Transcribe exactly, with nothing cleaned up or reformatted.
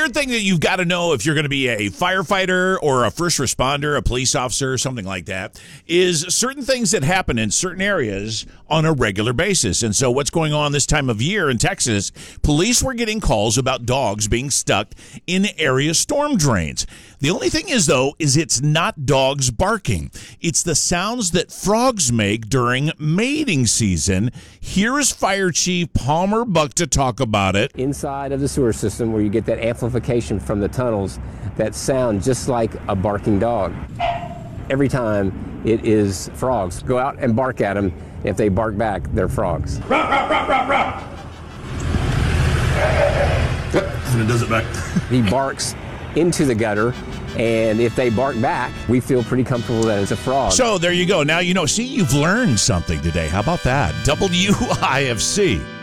third thing that you've got to know if you're going to be a firefighter or a first responder, a police officer, something like that, is certain things that happen in certain areas on a regular basis. And so what's going on this time of year in Texas, police were getting calls about dogs being stuck in area storm drains. The only thing is, though, is it's not dogs barking. It's the sounds that frogs make during mating season. Here is Fire Chief Palmer Buck to talk about it. Inside of the sewer system where you get that amplification from the tunnels that sound just like a barking dog. Every time it is frogs. Go out and bark at them. If they bark back, they're frogs. Rah, rah, rah, rah, rah. And it does it back. He barks into the gutter, and if they bark back, we feel pretty comfortable that it's a frog. So there you go. Now you know. See, you've learned something today. How about that? W I F C.